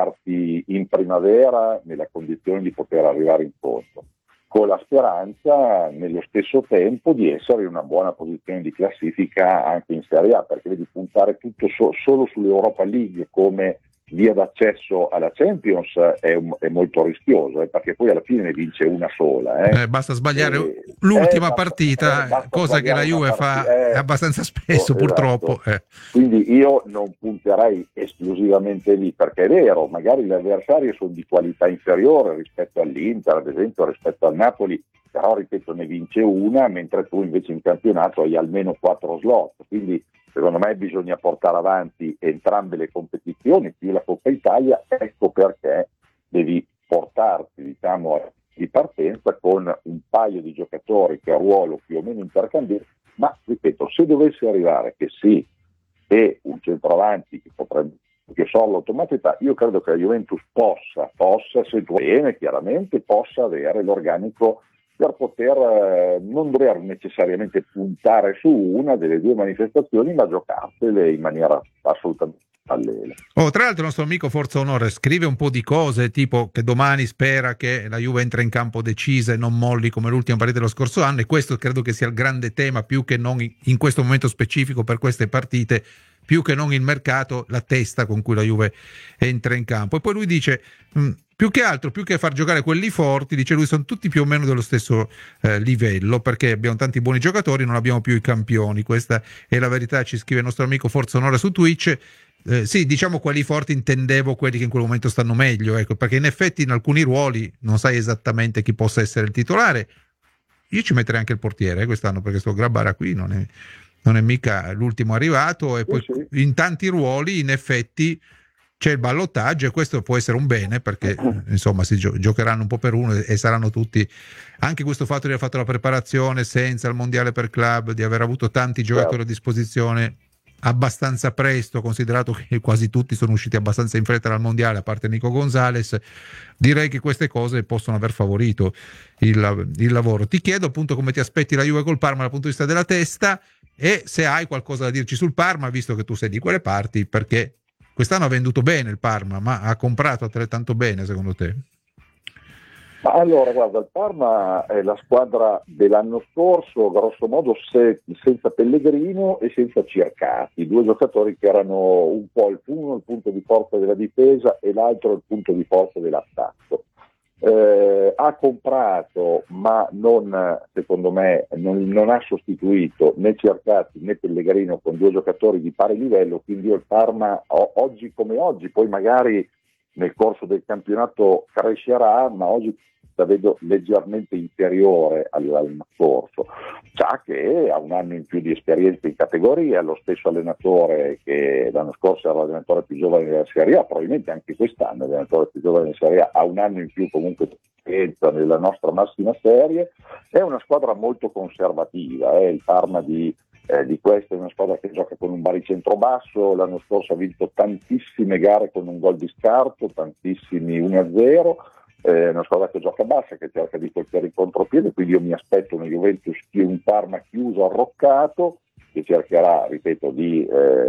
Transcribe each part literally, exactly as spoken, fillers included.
trovarti in primavera nella condizione di poter arrivare in fondo, con la speranza nello stesso tempo di essere in una buona posizione di classifica anche in Serie A, perché vedi, puntare tutto so- solo sull'Europa League come via d'accesso alla Champions è, un, è molto rischioso, eh, perché poi alla fine ne vince una sola. Eh. Eh, basta sbagliare eh, l'ultima eh, partita, basta, eh, cosa che la Juve partita, fa eh, abbastanza spesso, oh, purtroppo. Esatto. Eh. Quindi io non punterei esclusivamente lì, perché è vero, magari gli avversari sono di qualità inferiore rispetto all'Inter, ad esempio rispetto al Napoli, però ripeto ne vince una, mentre tu invece in campionato hai almeno quattro slot, quindi secondo me bisogna portare avanti entrambe le competizioni, più la Coppa Italia, ecco perché devi portarti, diciamo, di partenza con un paio di giocatori che a ruolo più o meno intercambiabile, ma ripeto, se dovesse arrivare che sì, e un centravanti che potrebbe, che so l'automaticità, io credo che la Juventus possa, possa, se bene chiaramente, possa avere l'organico per poter eh, non dover necessariamente puntare su una delle due manifestazioni, ma giocarsele in maniera assolutamente parallela. Oh, tra l'altro il nostro amico Forza Onore scrive un po' di cose, tipo che domani spera che la Juve entra in campo decisa e non molli come l'ultima partita dello scorso anno, e questo credo che sia il grande tema, più che non in questo momento specifico per queste partite, più che non il mercato, la testa con cui la Juve entra in campo. E poi lui dice, mh, più che altro, più che far giocare quelli forti, dice lui, sono tutti più o meno dello stesso eh, livello, perché abbiamo tanti buoni giocatori, non abbiamo più i campioni. Questa è la verità, ci scrive il nostro amico Forza Onore su Twitch. Eh, sì, diciamo quelli forti intendevo quelli che in quel momento stanno meglio, ecco, perché in effetti in alcuni ruoli non sai esattamente chi possa essere il titolare. Io ci metterei anche il portiere eh, quest'anno, perché sto Grabara qui non è, non è mica l'ultimo arrivato, e poi Sì, sì. in tanti ruoli in effetti c'è il ballottaggio, e questo può essere un bene, perché insomma si gio- giocheranno un po' per uno, e, e saranno tutti, anche questo fatto di aver fatto la preparazione senza il mondiale per club, di aver avuto tanti giocatori Certo. a disposizione abbastanza presto, considerato che quasi tutti sono usciti abbastanza in fretta dal mondiale, a parte Nico Gonzalez, direi che queste cose possono aver favorito il, il lavoro. Ti chiedo appunto come ti aspetti la Juve col Parma dal punto di vista della testa, e se hai qualcosa da dirci sul Parma, visto che tu sei di quelle parti, perché quest'anno ha venduto bene il Parma, ma ha comprato altrettanto bene secondo te? Ma allora, guarda, il Parma è la squadra dell'anno scorso, grosso modo se, senza Pellegrino e senza Cercati, due giocatori che erano un po' il, uno il punto di forza della difesa e l'altro il punto di forza dell'attacco. Eh, ha comprato, ma non, secondo me, non, non ha sostituito né Cercati né Pellegrino con due giocatori di pari livello, quindi il Parma o, oggi come oggi, poi magari nel corso del campionato crescerà, ma oggi la vedo leggermente inferiore all'anno scorso, già che ha un anno in più di esperienza in categoria, lo stesso allenatore che l'anno scorso era l'allenatore più giovane della Serie A, probabilmente anche quest'anno l'allenatore più giovane della Serie A, ha un anno in più comunque di esperienza nella nostra massima serie. È una squadra molto conservativa, eh, il Parma di Eh, di questa è una squadra che gioca con un baricentro basso, l'anno scorso ha vinto tantissime gare con un gol di scarto, tantissimi uno a zero, è una squadra che gioca bassa, che cerca di colpire il contropiede, quindi io mi aspetto una Juventus, un Parma chiuso, arroccato, che cercherà, ripeto, di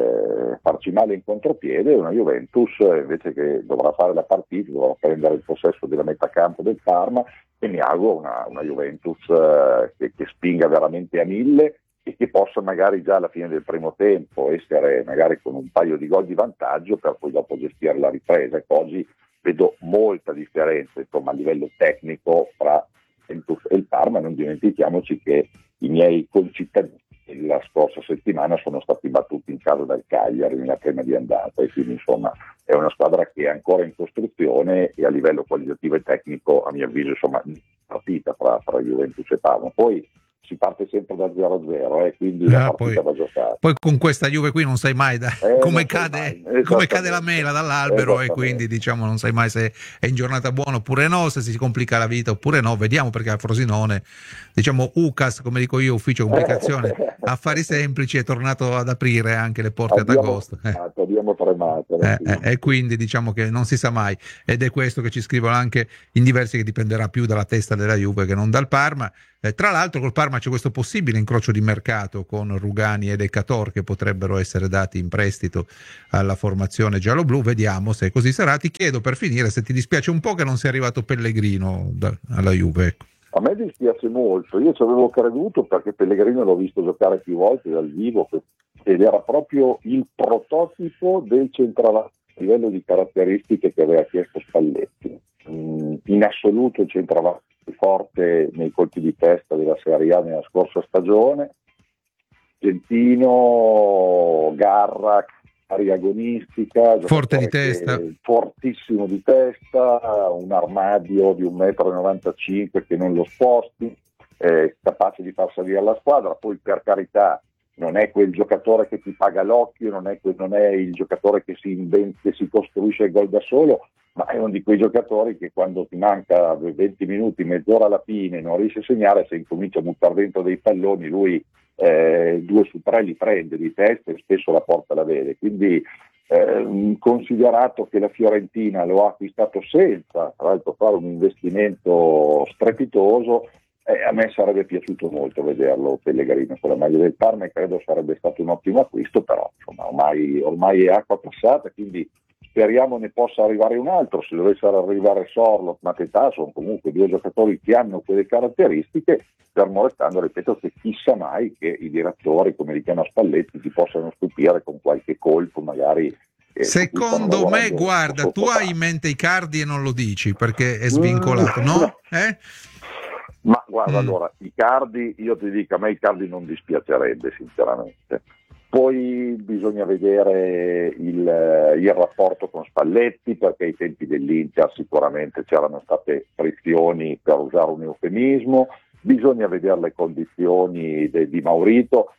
eh, farci male in contropiede, e una Juventus invece che dovrà fare la partita, dovrà prendere il possesso della metà campo del Parma, e mi auguro una, una Juventus eh, che, che spinga veramente a mille, e che possa magari già alla fine del primo tempo essere magari con un paio di gol di vantaggio per poi dopo gestire la ripresa. E oggi vedo molta differenza, insomma, a livello tecnico fra Juventus e il Parma. Non dimentichiamoci che i miei concittadini la scorsa settimana sono stati battuti in casa dal Cagliari nella prima di andata, e quindi insomma è una squadra che è ancora in costruzione, e a livello qualitativo e tecnico a mio avviso insomma partita fra, fra Juventus e Parma. Poi si parte sempre da zero a zero, eh, quindi Ah, la partita poi, va giocata. Poi con questa Juve qui non sai mai da, Eh, come, non cade, mai. come cade la mela dall'albero, e quindi diciamo non sai mai se è in giornata buona oppure no, se si complica la vita oppure no. Vediamo, perché a Frosinone, diciamo U C A S, come dico io, ufficio complicazione, affari semplici, è tornato ad aprire anche le porte abbiamo, ad agosto. Eh. Abbiamo tremato. Eh, eh, e quindi diciamo che non si sa mai, ed è questo che ci scrivono anche in diversi, che dipenderà più dalla testa della Juve che non dal Parma. Eh, tra l'altro col Parma Parma c'è questo possibile incrocio di mercato con Rugani e Decator che potrebbero essere dati in prestito alla formazione giallo-blu, vediamo se così sarà. Ti chiedo per finire se ti dispiace un po' che non sia arrivato Pellegrino da, alla Juve, ecco. A me dispiace molto, io ci avevo creduto perché Pellegrino l'ho visto giocare più volte dal vivo ed era proprio il prototipo del centravanti a livello di caratteristiche che aveva chiesto Spalletti. In assoluto il centravanti forte nei colpi di testa della Serie A nella scorsa stagione, Gentino, garra, aria agonistica, forte di testa, fortissimo di testa, un armadio di un metro e novantacinque che non lo sposti, eh, capace di far salire la squadra. Poi per carità non è quel giocatore che ti paga l'occhio, non è, quel, non è il giocatore che si inventa, che si costruisce il gol da solo, ma è uno di quei giocatori che quando ti manca venti minuti, mezz'ora alla fine, non riesce a segnare, se incomincia a buttare dentro dei palloni, lui eh, due su tre li prende di testa e spesso la porta la vede. Quindi eh, considerato che la Fiorentina lo ha acquistato senza, tra l'altro, fare un investimento strepitoso, Eh, a me sarebbe piaciuto molto vederlo Pellegrino con la maglia del Parma e credo sarebbe stato un ottimo acquisto, però insomma ormai, ormai è acqua passata, quindi speriamo ne possa arrivare un altro. Se dovesse arrivare Sorloth, Mateta, sono comunque due giocatori che hanno quelle caratteristiche, fermo restando, ripeto, che chissà mai che i direttori, come li chiama Spalletti, ti possano stupire con qualche colpo magari. Secondo me, guarda, tu hai in mente Icardi e non lo dici perché è svincolato, no? Eh? Ma guarda, Mm. allora, Icardi, io ti dico, a me Icardi non dispiacerebbe sinceramente. Poi bisogna vedere il, il rapporto con Spalletti, perché ai tempi dell'Inter sicuramente c'erano state frizioni, per usare un eufemismo. Bisogna vedere le condizioni de, di Maurito,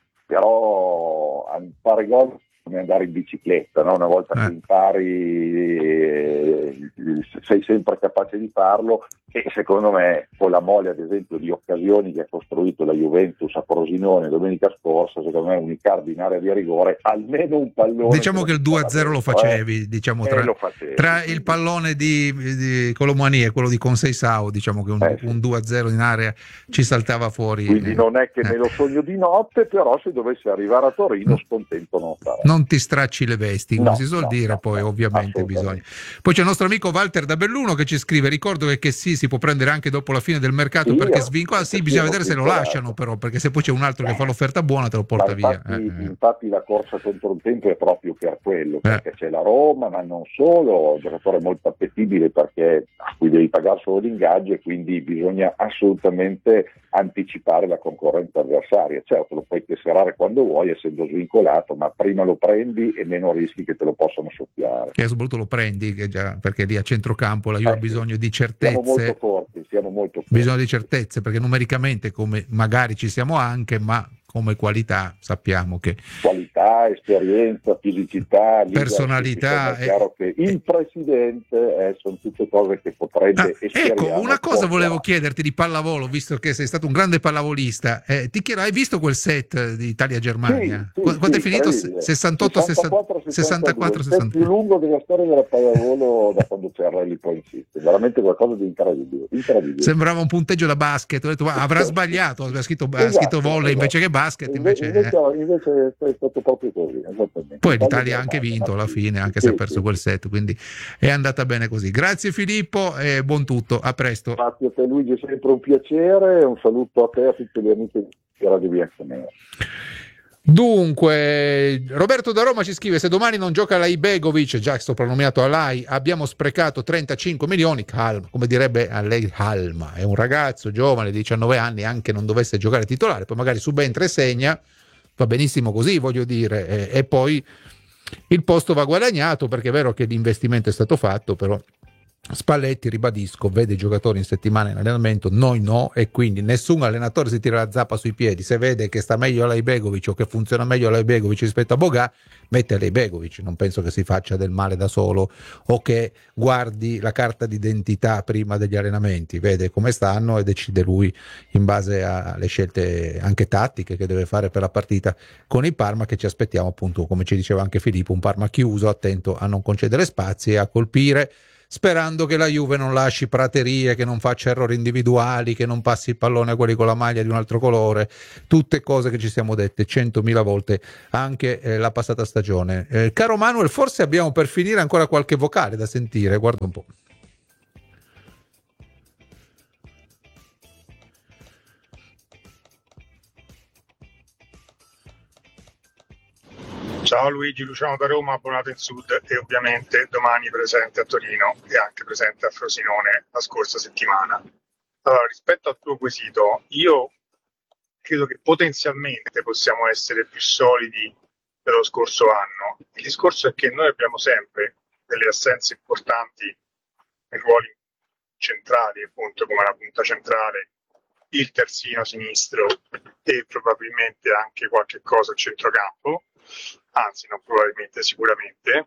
però a fare gol come andare in bicicletta, no? Una volta Eh. che impari eh, sei sempre capace di farlo, e secondo me con la mole ad esempio di occasioni che ha costruito la Juventus a Frosinone domenica scorsa, secondo me un Icardi in area di rigore, almeno un pallone, diciamo che il due a zero lo facevi, diciamo, tra, eh, lo facevi, tra quindi. il pallone di, di Colomani e quello di Conseisao, diciamo che un, Eh, sì. un due a zero in area ci saltava fuori. Quindi non è che Eh. me lo sogno di notte, però se dovesse arrivare a Torino scontento non sarà. Non ti stracci le vesti, come No, si suol no, dire, no, poi no, ovviamente bisogna. assolutamente. Poi c'è il nostro amico Walter da Belluno che ci scrive: ricordo che, che sì, si può prendere anche dopo la fine del mercato Sì, perché eh, svincola. Sì, perché bisogna siano vedere se lo vincolato. lasciano, però, perché se poi c'è un altro che fa l'offerta buona te lo porta Ma via. infatti, Eh, eh. infatti la corsa contro il tempo è proprio per quello, perché c'è la Roma, ma non solo, un giocatore molto appetibile perché a cui devi pagare solo l'ingaggio, e quindi bisogna assolutamente anticipare la concorrenza avversaria. Certo, lo puoi tesserare quando vuoi essendo svincolato, ma prima lo prendi e meno rischi che te lo possano soffiare. Che soprattutto lo prendi, che già, perché lì a centrocampo la Juve Eh, ha bisogno di Siamo molto certezze. corti, siamo molto corti. Bisogno di certezze, perché numericamente come magari ci siamo anche, ma come qualità sappiamo che Qualità, esperienza, fisicità, personalità, è chiaro che il presidente eh, sono tutte cose che potrebbe ah, ecco, una cosa portare. volevo chiederti di pallavolo, visto che sei stato un grande pallavolista. Eh, ti chiedo, hai visto quel set di Italia-Germania? Sì, Qu- sì, quanto sì, è finito? incredibile. sessantotto sessantaquattro sessantaquattro il set più sessantadue. lungo della storia della pallavolo da quando c'è Rally Point System, veramente qualcosa di incredibile, incredibile. Sembrava un punteggio da basket. Ho detto, ma avrà sbagliato, aveva scritto, ha Esatto, scritto volley esatto. invece che basket. Invece, Invece, eh. invece, invece è stato proprio così, esattamente. Poi Italia l'Italia ha anche Germania, vinto alla sì, fine, anche sì, se ha perso sì, quel sì. set, quindi è andata bene così. Grazie Filippo e buon tutto, a presto. Grazie a te Luigi, è sempre un piacere, un saluto a te e a tutti gli amici di Radio Bianconera. Dunque, Roberto da Roma ci scrive: se domani non gioca l'A I Begovic, già soprannominato all'A I, abbiamo sprecato trentacinque milioni. Calma, come direbbe a lei, calma, è un ragazzo giovane di diciannove anni, anche non dovesse giocare titolare, poi magari subentra e segna, va benissimo così, voglio dire, e, e poi il posto va guadagnato, perché è vero che l'investimento è stato fatto, però Spalletti, ribadisco, vede i giocatori in settimana in allenamento, noi no, e quindi nessun allenatore si tira la zappa sui piedi. Se vede che sta meglio Alai Begovic o che funziona meglio Alai Begovic rispetto a Bogà, mette Alai Begovic. Non penso che si faccia del male da solo o che guardi la carta d'identità prima degli allenamenti, vede come stanno e decide lui in base alle scelte anche tattiche che deve fare per la partita con il Parma, che ci aspettiamo appunto, come ci diceva anche Filippo, un Parma chiuso, attento a non concedere spazi e a colpire sperando che la Juve non lasci praterie, che non faccia errori individuali, che non passi il pallone a quelli con la maglia di un altro colore, tutte cose che ci siamo dette centomila volte anche eh, la passata stagione. Eh, caro Manuel, forse abbiamo per finire ancora qualche vocale da sentire, guarda un po'. Ciao Luigi, Luciano da Roma, abbonato in Sud e ovviamente domani presente a Torino e anche presente a Frosinone la scorsa settimana. Allora, rispetto al tuo quesito, io credo che potenzialmente possiamo essere più solidi dello scorso anno. Il discorso è che noi abbiamo sempre delle assenze importanti nei ruoli centrali, appunto come la punta centrale, il terzino sinistro e probabilmente anche qualche cosa a centrocampo. Anzi, non probabilmente, sicuramente,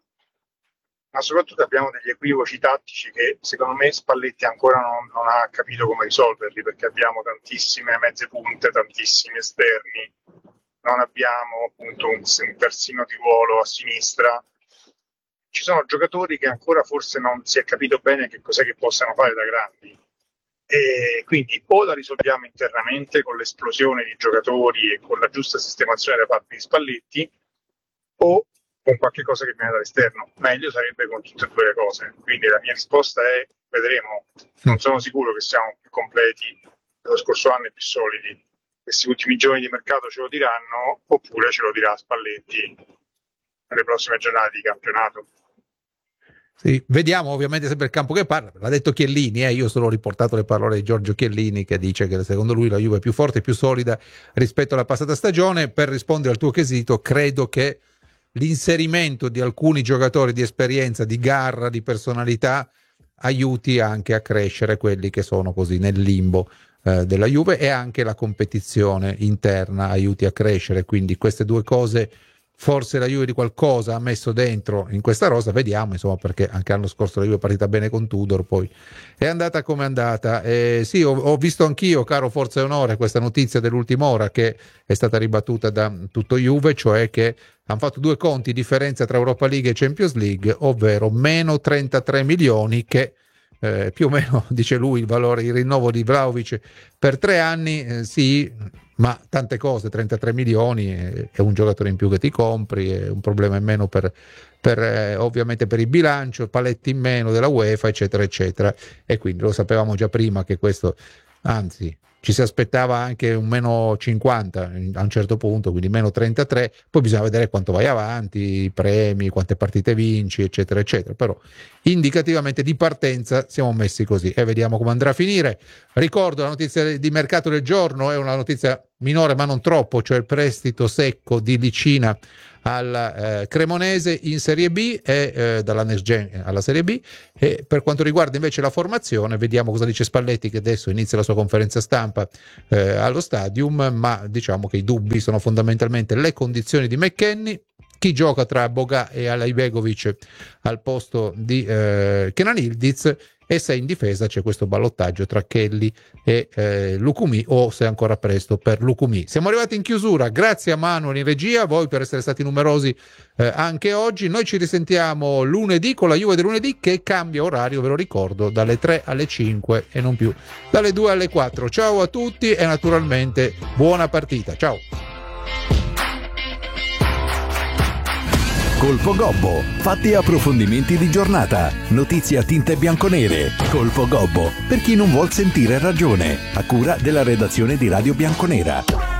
ma soprattutto abbiamo degli equivoci tattici che secondo me Spalletti ancora non, non ha capito come risolverli, perché abbiamo tantissime mezze punte, tantissimi esterni, non abbiamo appunto un, un terzino di ruolo a sinistra. Ci sono giocatori che ancora forse non si è capito bene che cos'è che possano fare da grandi, e quindi o la risolviamo internamente con l'esplosione di giocatori e con la giusta sistemazione da parte di Spalletti, o con qualche cosa che viene dall'esterno. Meglio sarebbe con tutte e due le cose. Quindi la mia risposta è: vedremo. Non sono sicuro che siamo più completi dello scorso anno e più solidi. Questi ultimi giorni di mercato ce lo diranno, oppure ce lo dirà Spalletti nelle prossime giornate di campionato. Sì, vediamo ovviamente sempre il campo che parla. L'ha detto Chiellini, eh? Io solo ho riportato le parole di Giorgio Chiellini, che dice che secondo lui la Juve è più forte e più solida rispetto alla passata stagione. Per rispondere al tuo quesito, credo che l'inserimento di alcuni giocatori di esperienza, di garra, di personalità aiuti anche a crescere quelli che sono così nel limbo eh, della Juve, e anche la competizione interna aiuti a crescere. Quindi queste due cose, forse la Juve di qualcosa ha messo dentro in questa rosa, vediamo, insomma, perché anche l'anno scorso la Juve è partita bene con Tudor, poi è andata come è andata. Eh, sì, ho, ho visto anch'io, caro Forza e Onore, questa notizia dell'ultima ora che è stata ribattuta da tutto Juve, cioè che hanno fatto due conti differenza tra Europa League e Champions League, ovvero meno trentatré milioni, che eh, più o meno, dice lui, il valore, il rinnovo di Vlahovic per tre anni, eh, sì, ma tante cose, trentatré milioni è, è un giocatore in più che ti compri, è un problema in meno per, per eh, ovviamente per il bilancio, paletti in meno della UEFA, eccetera eccetera, e quindi lo sapevamo già prima che questo, anzi ci si aspettava anche un meno cinquanta a un certo punto, quindi meno trentatré, poi bisogna vedere quanto vai avanti, i premi, quante partite vinci, eccetera eccetera, però indicativamente di partenza siamo messi così e vediamo come andrà a finire. Ricordo la notizia di mercato del giorno, è una notizia minore ma non troppo, cioè il prestito secco di Licina alla eh, Cremonese in Serie B e eh, dalla Next Gen alla Serie B. E per quanto riguarda invece la formazione, vediamo cosa dice Spalletti, che adesso inizia la sua conferenza stampa eh, allo Stadium, ma diciamo che i dubbi sono fondamentalmente le condizioni di McKennie, chi gioca tra Boga e Alaibegovic al posto di eh, Kenan Yildiz, e se in difesa c'è questo ballottaggio tra Kelly e eh, Lukumi, o se è ancora presto per Lukumi. Siamo arrivati in chiusura, grazie a Manuel in regia, a voi per essere stati numerosi eh, anche oggi. Noi ci risentiamo lunedì con la Juve del lunedì, che cambia orario, ve lo ricordo, dalle tre alle cinque e non più dalle due alle quattro. Ciao a tutti e naturalmente buona partita, ciao. Colpo Gobbo, fatti e approfondimenti di giornata, notizie a tinte bianconere. Colpo Gobbo, per chi non vuol sentire ragione, a cura della redazione di Radio Bianconera.